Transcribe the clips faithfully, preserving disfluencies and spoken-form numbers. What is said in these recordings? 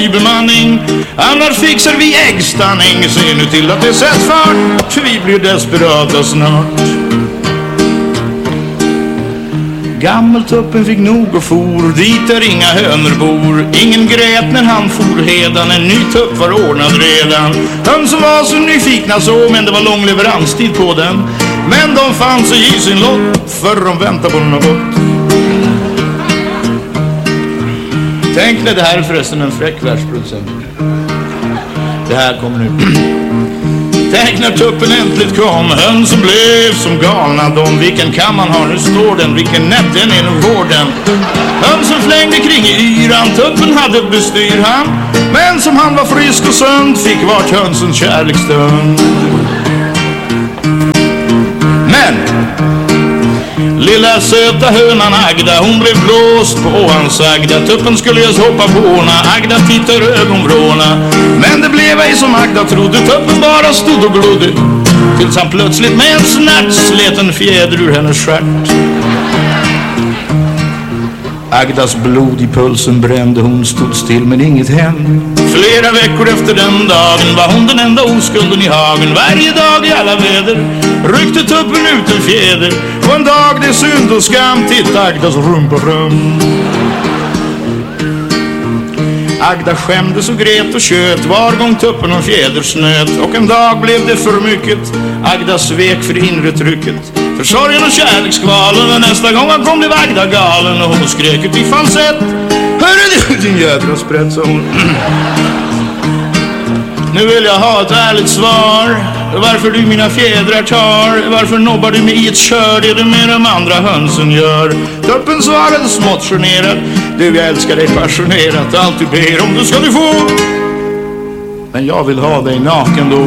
nybemanning. Annars fixar vi äggstanning. Se nu till att det sätts fart, för vi blir desperata snart. Gammeltuppen fick nog och for dit där inga hönor bor. Ingen grät när han for hedan, en ny tupp var ordnad redan. De som var så nyfikna så, men det var lång leveranstid på den. Men de fann sig i sin lott, för de väntade på något gott. Tänk dig, det här är förresten en fräck världsproducent. Det här kommer nu. Tänk när tuppen äntligt kom, hönsen blev som galna de. Vilken kan man ha, nu står den, vilken nätt den är nog vården. Hönsen flängde kring i yran, tuppen hade bestyr han. Men som han var frisk och sund fick vart hönsens kärleksstund. Men lilla söta hönan Agda, hon blev blåst på hans Agda. Tuppen skulle just hoppa på henne, Agda tittar ögonvråna. Men det blev ej som Agda trodde, tuppen bara stod och glodde. Tills han plötsligt med en snärt slet en fjäder ur hennes stjärt. Agdas blod i pulsen brände, hon stod still men inget hände. Flera veckor efter den dagen var hon den enda oskulden i hagen. Varje dag i alla väder ryckte tuppen ut en fjäder. Och en dag det synd och skam titta Agdas rumpa fram. Agda skämdes och grät och köt var gång tuppen och fjäder snöt. Och en dag blev det för mycket, Agda svek för inre trycket. För sorgen och kärlekskvalen, och nästa gång han kom blev Agda galen. Och hon skrek ut i falsett: hörru du din jädra sprätt, sa hon. Nu vill jag ha ett ärligt svar. Varför du mina fjädrar tar? Varför nobbar du mig i ett kör? Det du med de andra hönsen gör. Tuppen svarade smått generad: du, jag älskar dig passionerat. Allt du ber om du ska du få, men jag vill ha dig naken då.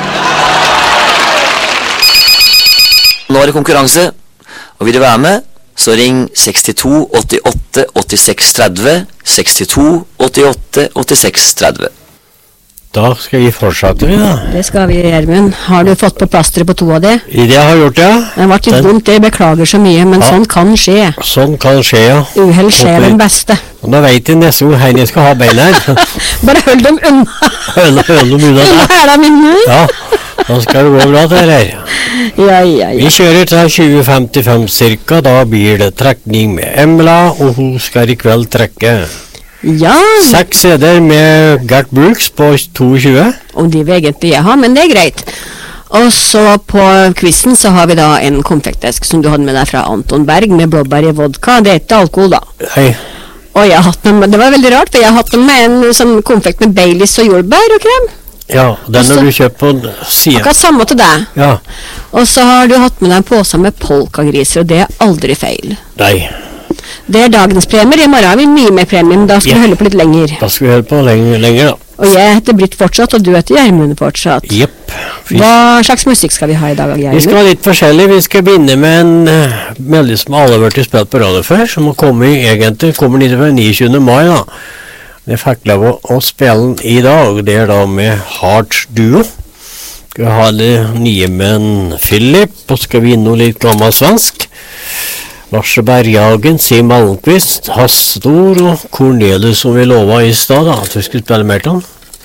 Nå er det konkurranse, og vil du være med, så ring sekstito åttiåtte åttiseks tretti, sekstito åttiåtte åttiseks tretti. Da skal vi fortsette vi da. Det skal vi, Gjermund. Har du fått på plasteret på to av det? I det jeg har gjort, ja. Det var litt vondt, jeg beklager så mye, men ja, sånn kan skje. Sånn kan skje, ja. Uheld skjer den beste. Og da vet jeg neste gang her jeg skal ha beina her. Bare hold dem unna. Hold dem unna. Unna mine. Ja, da skal det gå bra til her. Ja, ja, ja. Vi kjører til tjue femtifem cirka, da blir det trekning med Embla, og hun skal i kveld trekke. Ja. Seks C D-er med Gert Brooks på tjueto. Og de vil egentlig jeg ha, men det er greit. Og så på quizen så har vi da en konfektesk som du hadde med deg fra Anton Berg med blåbær i vodka. Det er ikke alkohol da. Hei. Og jeg har hatt den med, det var veldig rart, for jeg har hatt den med en sånn konfekt med Baileys og jordbær og krem. Ja, den har du kjøpt på siden. Akkurat samme til deg. Ja. Og så har du hatt med deg en påse med polkagriser, og det er aldri feil. Nei. Det er dagens premier, i morgen har vi mye mer premier, men da skal ja, vi holde på litt lenger. Da skal vi holde på lenger, lenger da. Og jeg heter Britt fortsatt, og du heter Gjermund fortsatt. Jepp. Hva slags musikk skal vi ha i dag, Gjermund? Vi skal ha litt forskjellig. Vi skal begynne med en uh, melodi som alle har vært spilt på radio før, som har kommet egentlig, kommer niogtyvende mai da. Det fikk lov å, å spille den i dag, det er da med Hearts Duo. Skal vi ha det nye med en Philip, og skal vi innom litt gammel svensk. Lars Berghagen, Siv Malmqvist, Hasse Thor og Cornelius som vi lovet i sted da, at vi skulle spille mer til.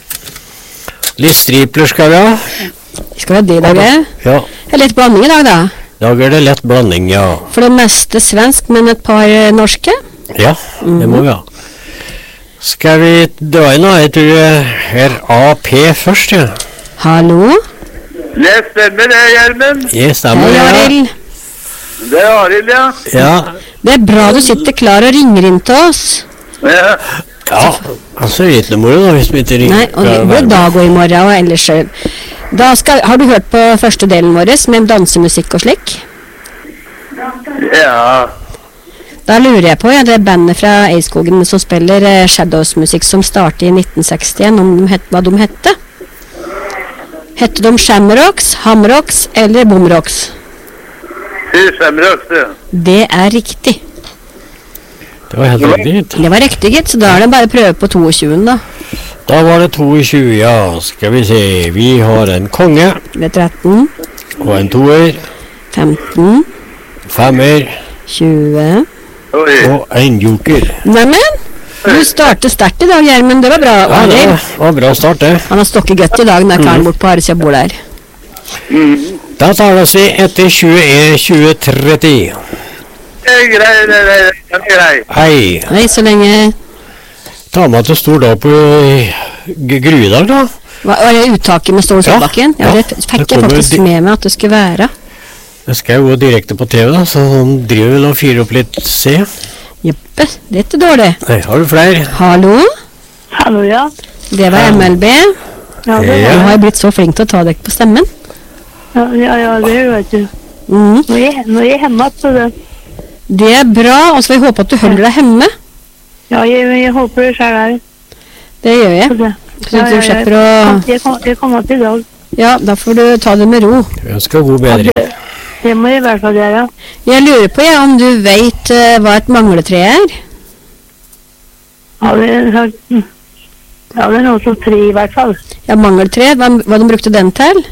Litt stripler skal vi ha. Skal vi ha det i dag, ja? Ja. Det er litt blanding i dag da. I dag er det lett blanding, ja. For det meste svensk, men et par norske? Ja, mm-hmm. Det må vi ha. Skal vi dra inn da? Jeg tror det er A P først, ja. Hallo? Det stemmer det, Gjermund. Det stemmer, ja. Hei, Arild. Det er Arild, ja. Ja. Det er bra du sitter klar og ringer inn til oss. Ja. Ja, altså det er ikke noe moro da, hvis vi ikke ringer. Nei, og det blir dag og i morgen og ellers. Da skal, har du hørt på første delen vår med dansemusikk og slik? Ja. Da lurer jeg på, ja, det er bandet fra Eiskogen som spiller eh, Shadows-musikk som startet i nitten sekstien, om de het, hva de hette. Hette de Shamrocks, Hamrocks eller Bomrocks? Shamrocks, ja. Det er riktig. Det var helt riktig. Det var riktig, gitt, så da er det bare å prøve på tjueto da. Da var det tjueto, ja. Skal vi se, vi har en konge. Det er tretten. Og en toer. femten. Femmer. tjue. Oi. Og en joker. Neimen? Du starter sterkt i dag, Gjermund. Det var bra. Ja, det Arild. var bra start, det. Han har stokket godt i dag, den der karen bort på Ares jeg bor der. Da tales vi etter tjue tjue tretti. Det er grei, det er grei, det er grei. Hei. Nei, så lenge... Ta med at det står da på eh, G- Gruedag, da. Hva, var det uttaket med Ståle Ja, Solbakken? Ja, ja. det Det fikk jeg kommer faktisk di- med meg at det skulle være. Det skal jo gå direkte på T V, da, så han driver vel og fyrer opp litt se. Jeppe, det er ikke dårlig. Nei, har du flere? Hallo? Hallo, ja. Det var M L B. Ja, det, Ja. Du har blitt så flink til å ta deg på stemmen. ja, ja, ja, det vet du. Mm. Nå er jeg, nå er jeg hjemme på det. Det er bra, og så vil jeg håpe at du holder deg hjemme. Ja, jeg, jeg håper det skjer her. Det gjør jeg. på det. Så du slipper å... Jeg, kom, jeg kommer til i dag. Ja, da får du ta det med ro. Jeg ønsker god bedring. Det må jeg i hvert fall gjøre. Jeg lurer på, ja, om du vet eh, hva et mangletre er? Ja, det er, ja, det er noe som tre i hvert fall. Ja, mangeltre, hva, hva de brukte den til?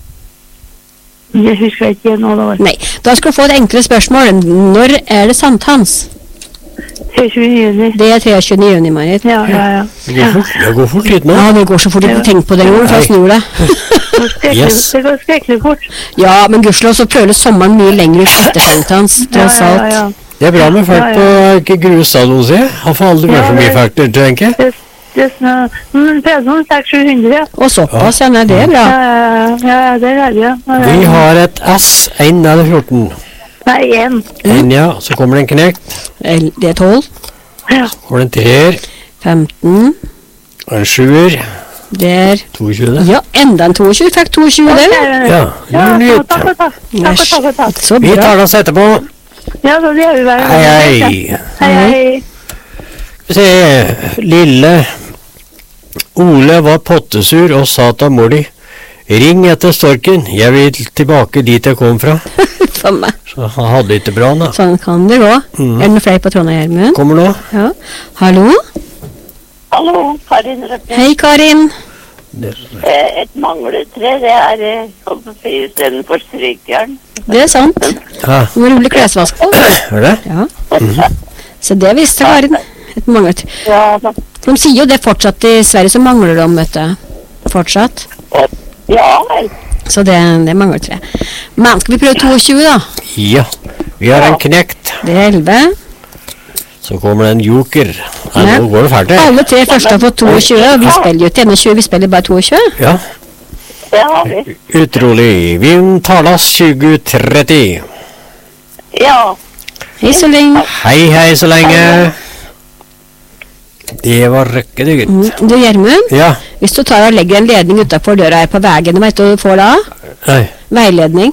Jeg husker ikke nå da. Nei, da skal du få et enkle spørsmål. Når er det sankthans? tjuende juni. Det er treogtyvende juni, Marit. Ja, ja, ja. Det går fort, det går fort litt nå. Ja, det går så fort. Ikke tenk på det, Jon, for å snu det. Det går skrekkelig, Yes. det går skrekkelig fort. Ja, men gudskjelov så føles sommeren mye lenger ut etter sankthans, Ja, tross ja, alt. ja. Det er bra med folk Ja, på ikke Grue stadion, sier jeg. Han får aldri vært for mye fakter, tenker jeg. Det, det er sånn, men det er sånn seks til sju hundre, ja. Og såpass, ja, nei, det er bra. Ja, ja, ja, ja, det er det, ja. Ja, ja. Vi har et S, en eller fjorten. Nei, en. En, ja. Så kommer det en knekt. El- Det er tolv, Ja. Så kommer det en treer. femten, Og en sjuer. det er... toogtjue. Ja, enda en toogtjue. Fikk toogtjue, det, vel? Ja, Ja, nytt. takk og takk. Takk og takk og takk. Så Vi bra. tar oss etterpå. Ja, så det er vi bare. Hei, hei. Hei, hei. Se, lille Ole var pottesur og sa til mor di, ring etter storken, jeg vil tilbake dit jeg kom fra. For meg. Så han hadde ikke bra da. Sånn kan det gå. Mm. Er det noe flere på Trondheim, Gjermund? Kommer nå. Ja. Hallo? Hallo, Karin Røppe. Hei, Karin. Eh, Et mangletre, det er eh, kom på å si istedenfor strykjern. Det er sant. Ja, Du må rulle klesvask på. er det? Ja. Så det visste Karin. Et manglet. Ja, da. De sier jo det fortsatt i Sverige, så mangler de, vet du. Fortsatt. Ja vel. Så det, det mangler tre. Men skal vi prøve toogtjue, da? Ja, vi har en knekt. Det er elleve. Så kommer det en joker. Nei, Ja. nå går det ferdig. Alle tre første har fått toogtjue, og vi spiller jo ikke enogtjue, vi spiller bare toogtjue. Ja, Det har vi. utrolig. Vi talas tjue tretti. Ja. Hei så lenge. Hei, hei så lenge. Det var røkke, det, gutt. Mm, Du, Gjermund, Ja, hvis du tar og legger en ledning utenfor døra her på veien, vet du hva du får da? nei. Veiledning.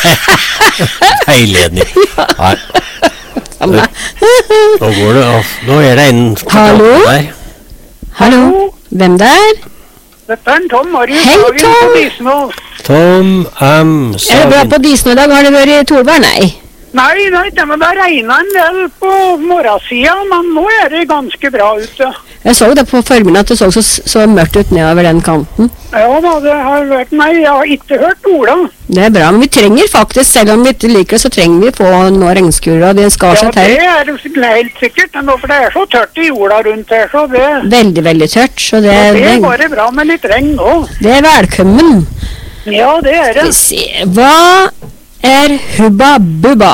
Veiledning. Nei, Samme. nå går det av. Nå er det en Hallo? der. Hallo? Hvem der? Dette er en Tom Marius Hei, Hagen Tom! på Disnå. Tom M. Er det bra Sagen. på Disney i dag? Har det vært i Torvær? Nei. Nei, nei, det må da regne en del på morgensida, men nå er det ganske bra ute. Jeg så det på formiddagen at det så så, så mørkt ut nedover den kanten. Ja da, det har vært, nei, jeg har ikke hørt Ola. Det er bra, men vi trenger faktisk, selv om vi ikke liker det, så trenger vi få noen regnskurer, og det skar Ja, seg det til. er jo helt sikkert, nå, for det er så tørt i jorda rundt her, så det, Veldig, veldig tørt, så det, det er det, bare bra med litt regn nå. det er velkommen. Ja, det er Skal vi det. se, hva er Hubba Bubba?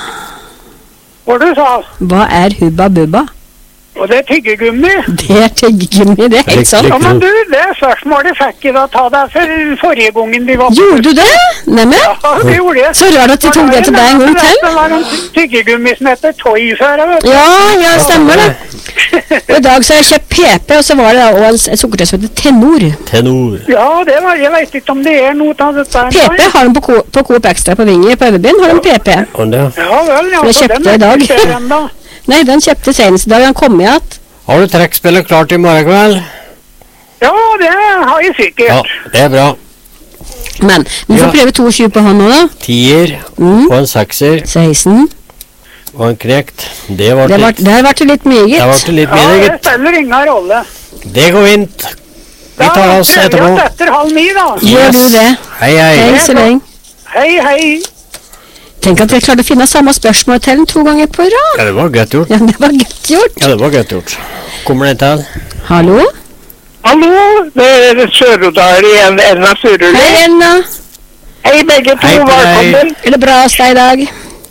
Hvor du sa, Hva er Hubba Bubba? og det er tyggegummi. Det er tyggegummi, det er helt sant. Ja, men du, det spørsmålet fikk jeg da ta deg for forrige gangen vi var på. Gjorde du det? Neimen, Ja, det gjorde jeg. så rart at de tok det til deg en gang til. Det var en tyggegummi som heter Toy før, vet du. Ja, ja, stemmer det. Og i dag så har jeg kjøpt P P, og så var det da også en, en sukkertøy som heter Tenor. Tenor. Ja, det var, jeg vet ikke om det er noe av dette. P P har de på, Ko- på Coop Extra på Vinger, på Øverbyen har de P P. Og det. Ja vel, ja. Jeg så kjøpte den er i dag. ikke ser ennå. Nei, den kjøpte senest i dag, han kom igjen. Har du trekkspillet klart i morgen kveld? Ja, det har jeg Ja, sikkert. det er bra. Men vi får Ja. prøve toogtjue på han nå da. Tier Mm. og en sekser seksten. og en knekt. Det var Det, var, litt, det har vært litt mye, det var gitt. litt Ja, mye, det gitt. spiller ingen rolle. Det går fint. Vi tar oss prøver vi etterpå. oss etter halv ni da. Gjør du det? Hei, hei. Hei så lenge. Hei, hei. Tenk at jeg klarte å finne samme spørsmål til den to ganger på rad. Ja, det var godt gjort. Ja, det var godt gjort. Ja, det var godt gjort. kommer det til? Hallo? Hallo, det er Sør-Odal igjen, Enna Suruli. Hei, Enna. Hei, begge to, Hei på deg. velkommen. Er det bra hos deg i dag?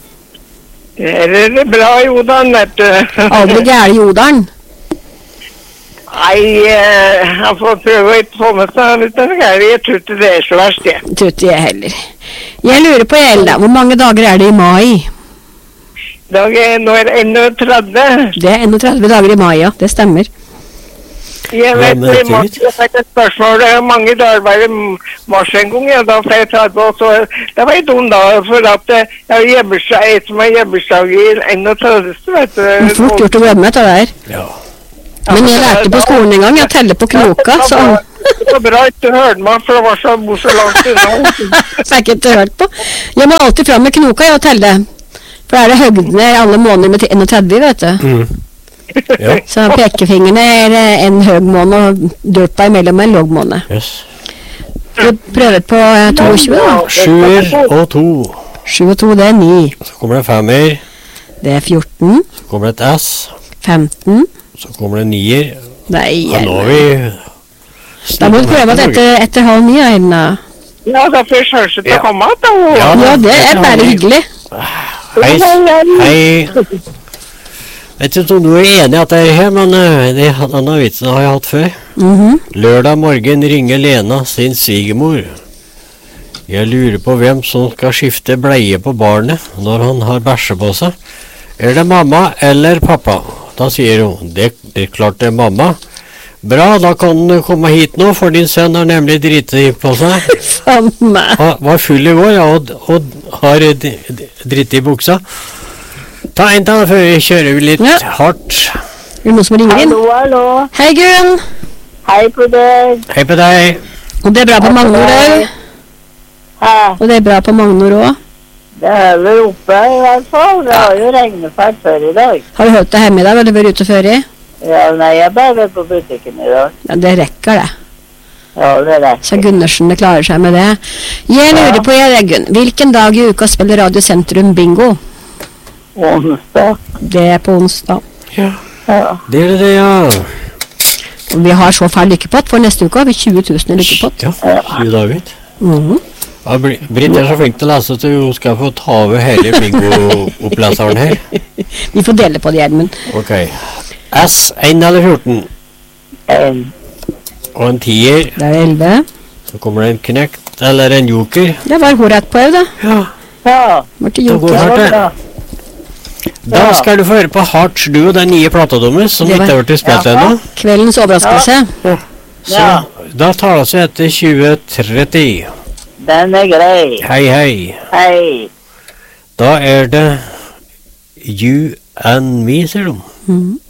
Er det bra, Jodan, vet du? Aldri gære Jordalen. Nei, eh, han får prøve å ikke få med seg litt av det her. Jeg tror ikke det er så verst, det. Tror ikke jeg heller. Jeg lurer på, Elda, hvor mange dager er det i mai? Dag er, nå er det enogtredve. Det er enogtredve dager i mai, ja. Det stemmer. Jeg Hva vet, med jeg, dette må, litt? jeg fikk et spørsmål, det er mange dager var i mars en gang, ja, da fikk jeg tredve, og så, det var en dum dag, for at eh, jeg har hjemmeslag, et som har hjemmeslag i enogtredve, vet du. Det er fort gjort å glemme etter det her. Ja. Men jeg lærte på skolen en gang, jeg teller på knoka, så Det var bra ikke hørte meg, for det var så, bor så langt unna. fikk jeg ikke hørt på. Jeg må alltid fram med knoka, jeg, og telle. For da er det høgdene alle måneder med enogtredve, vet du. Mm. Ja. Så pekefingrene er eh, en høg måned, og dørpa imellom en låg måned. Yes. Vi prøver på eh, tjueto, da. Sjuer og to. Sju og to, det er ni. Så kommer det femmer. Det er fjorten. Så kommer det et S. femten. Så kommer det nier. Nei, Ja, nå er vi... da må du prøve at etter, etter halv ni, Elna. Ja, da får jeg sjanse til Ja. å komme, da. Ja. Ja, det er bare hyggelig. Hei. Hei. Vet ikke om du er enig i at det er her, men uh, det, denne vitsen har jeg hatt før. Mhm. Lørdag morgen ringer Lena sin svigermor. Jeg lurer på hvem som skal skifte bleie på barnet når han har bæsje på seg. Er det mamma eller pappa? Da sier hun, det, det er klart det er mamma. Bra, da kan du komme hit nå, for din sønn har nemlig dritt på seg. Faen meg. Han var full i går, ja, og, og har eh, d- d- dritt i buksa. Ta en til før vi kjører litt Ja. hardt. Er det noen som ringer inn? Hallo, hallo. Hei, Gunn. Hei på deg. Hei på deg. Og det er bra på Magnor òg. Hæ? Og det er bra på Magnor òg. Det er vel oppe i hvert fall. Det har jo regnet fælt før i dag. Har du hørt det hjemme i dag, eller vært ute før i? Ja, nei, jeg bare var på butikken i dag. Ja, det rekker det. Ja, det er det. Så Gundersen det klarer seg med det. Jeg lurer på, jeg, Gunn, hvilken dag i uka spiller Radio Sentrum bingo? Onsdag. Det er på onsdag. Ja, Ja. det er det, ja. Og vi har så fæl lykkepott, for neste uke har vi tjue tusen i lykkepott. Ja, tjue dager. Mhm. Ja, Bri- Britt er så flink til å lese at hun skal få ta over hele bingo-oppleseren her. Vi får dele på det, Gjermund. Ok. S, en eller fjorten. En. Og en tier. Det er elleve. Så kommer det en knekt eller en joker. Det var hun rett på òg, da. Ja, Ja, Ble til Da går joker. det. det var bra. da skal du få høre på Hearts Du og den nye plata deres, som Det ikke var- har vært spilt ennå. Kveldens overraskelse. Så Ja. da tar det seg etter tjue tretti. Den er grei. Hei, hei. Hei. Da er det You and Me, sier de. Mhm.